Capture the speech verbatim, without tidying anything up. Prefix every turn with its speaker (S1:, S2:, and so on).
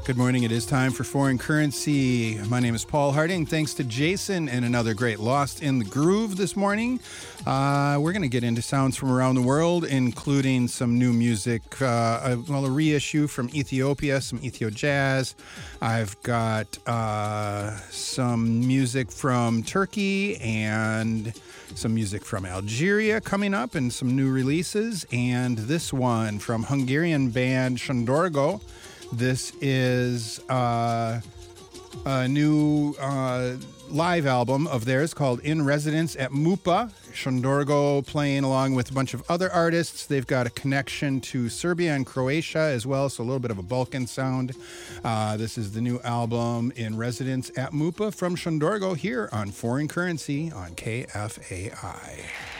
S1: Good morning. It is time for Foreign Currency. My name is Paul Harding. Thanks to Jason and another great Lost in the Groove this morning. Uh, we're going to get into sounds from around the world, including some new music, uh, a, well, a reissue from Ethiopia, some Ethio jazz. I've got uh, some music from Turkey and some music from Algeria coming up and some new releases. And this one from Hungarian band Shondorgo. This is uh, a new uh, live album of theirs called In Residence at Mupa. Shondorgo playing along with a bunch of other artists. They've got a connection to Serbia and Croatia as well, so a little bit of a Balkan sound. Uh, this is the new album In Residence at Mupa from Shondorgo here on Foreign Currency on K F A I.